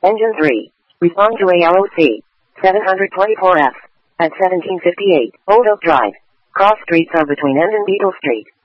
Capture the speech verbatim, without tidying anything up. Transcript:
Engine three. Respond to A L O C. seven twenty-four F. At seventeen fifty-eight. Old Oak Drive. Cross streets are between End and Beetle Street.